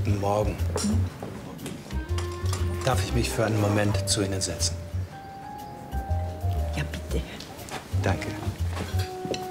Guten Morgen. Darf ich mich für einen Moment zu Ihnen setzen? Ja, bitte. Danke.